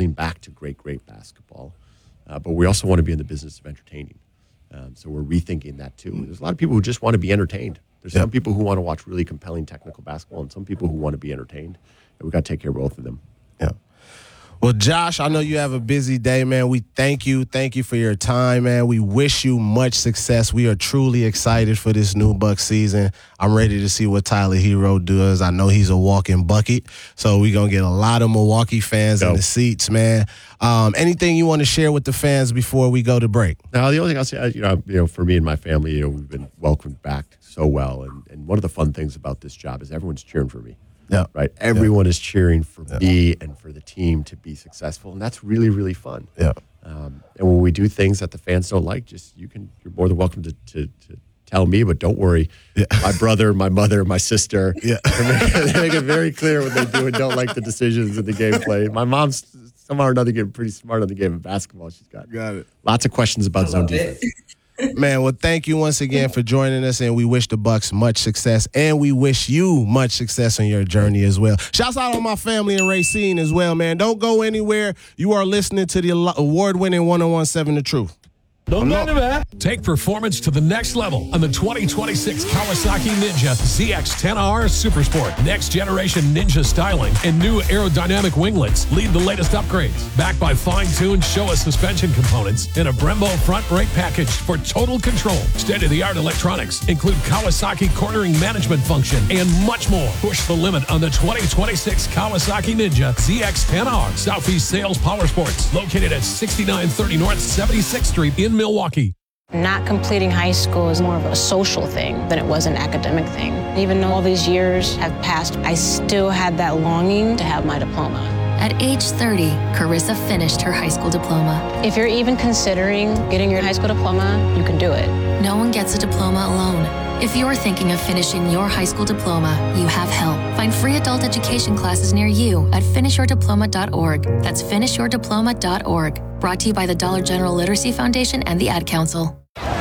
building back to great basketball. But we also want to be in the business of entertaining. So we're rethinking that too. There's a lot of people who just want to be entertained. There's some people who want to watch really compelling technical basketball and some people who want to be entertained. And we've got to take care of both of them. Yeah. Well, Josh, I know you have a busy day, man. We thank you. Thank you for your time, man. We wish you much success. We are truly excited for this new Buck season. I'm ready to see what Tyler Hero does. I know he's a walking bucket, so we're going to get a lot of Milwaukee fans in the seats, man. Anything you want to share with the fans before we go to break? Now, the only thing I'll say, for me and my family, we've been welcomed back so well. And one of the fun things about this job is everyone's cheering for me. Yeah. Right. Everyone is cheering for me and for the team to be successful, and that's really, really fun. Yeah. And when we do things that the fans don't like, you're more than welcome to tell me. But don't worry, my brother, my mother, my sister, they make it very clear when they do and don't like the decisions in the gameplay. My mom's somehow or another getting pretty smart on the game of basketball. She's got it. Lots of questions about zone defense. Man, well, thank you once again for joining us, and we wish the Bucks much success, and we wish you much success on your journey as well. Shouts out on my family in Racine as well, man. Don't go anywhere. You are listening to the award-winning 101.7 The Truth. Don't go anywhere. Take performance to the next level on the 2026 Kawasaki Ninja ZX-10R Supersport. Next generation Ninja styling and new aerodynamic winglets lead the latest upgrades. Backed by fine-tuned Showa suspension components and a Brembo front brake package for total control. State-of-the-art electronics include Kawasaki cornering management function and much more. Push the limit on the 2026 Kawasaki Ninja ZX-10R. Southeast Sales Power Sports, located at 6930 North 76th Street in Milwaukee. Not completing high school is more of a social thing than it was an academic thing. Even though all these years have passed, I still had that longing to have my diploma. At age 30, Carissa finished her high school diploma. If you're even considering getting your high school diploma, you can do it. No one gets a diploma alone. If you're thinking of finishing your high school diploma, you have help. Find free adult education classes near you at finishyourdiploma.org. That's finishyourdiploma.org. Brought to you by the Dollar General Literacy Foundation and the Ad Council.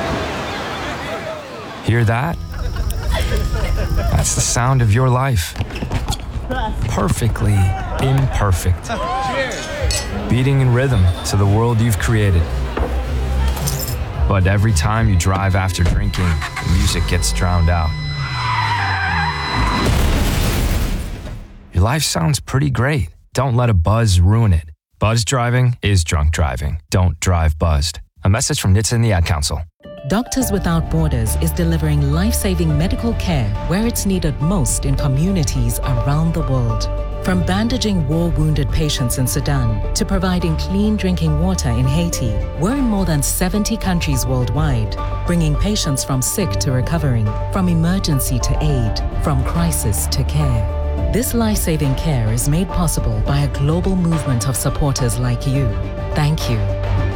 Hear that? That's the sound of your life. Perfectly imperfect. Beating in rhythm to the world you've created. But every time you drive after drinking, the music gets drowned out. Your life sounds pretty great. Don't let a buzz ruin it. Buzz driving is drunk driving. Don't drive buzzed. A message from NHTSA and the Ad Council. Doctors Without Borders is delivering life-saving medical care where it's needed most in communities around the world. From bandaging war-wounded patients in Sudan to providing clean drinking water in Haiti, we're in more than 70 countries worldwide, bringing patients from sick to recovering, from emergency to aid, from crisis to care. This life-saving care is made possible by a global movement of supporters like you. Thank you.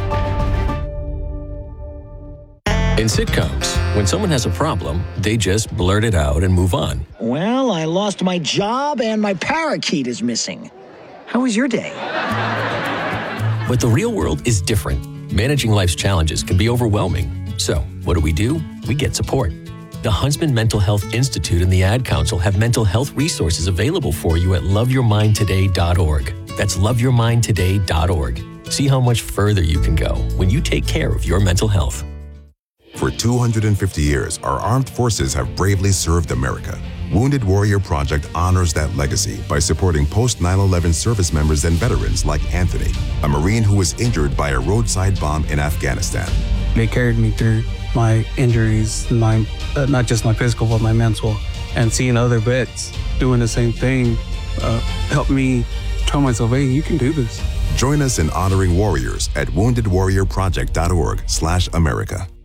In sitcoms, when someone has a problem, they just blurt it out and move on. Well, I lost my job and my parakeet is missing. How was your day? But the real world is different. Managing life's challenges can be overwhelming. So, what do? We get support. The Huntsman Mental Health Institute and the Ad Council have mental health resources available for you at loveyourmindtoday.org. That's loveyourmindtoday.org. See how much further you can go when you take care of your mental health. For 250 years, our armed forces have bravely served America. Wounded Warrior Project honors that legacy by supporting post-9/11 service members and veterans like Anthony, a Marine who was injured by a roadside bomb in Afghanistan. They carried me through my injuries, not just my physical, but my mental. And seeing other vets doing the same thing helped me tell myself, hey, you can do this. Join us in honoring warriors at woundedwarriorproject.org/America.